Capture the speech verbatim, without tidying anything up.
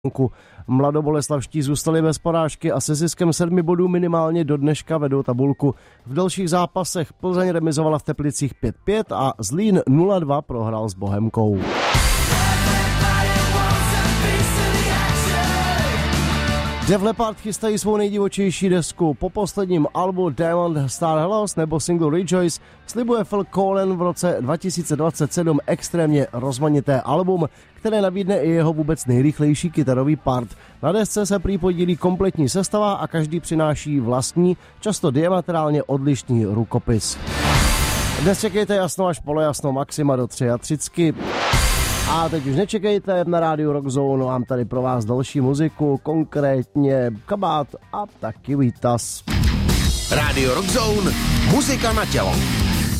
Mladoboleslavští zůstali bez porážky a se ziskem sedmi bodů minimálně do dneška vedou tabulku. V dalších zápasech Plzeň remizovala v Teplicích pět pět a Zlín nula dva prohrál s Bohemkou. Def Leppard chystají svou nejdivočejší desku. Po posledním albu Diamond Star Hellos nebo singlu Rejoice slibuje Phil Collen v roce dva tisíce dvacet sedm extrémně rozmanité album, které nabídne i jeho vůbec nejrychlejší kytarový part. Na desce se prý podílí kompletní sestava a každý přináší vlastní, často diametrálně odlišný rukopis. Dnes čekejte jasno až polojasno, maxima do třicet tři. A teď už nečekejte, na rádiu Rock Zone mám tady pro vás další muziku, konkrétně Kabát a taky Vítas. Rádio Rock Zone, muzika na tělo.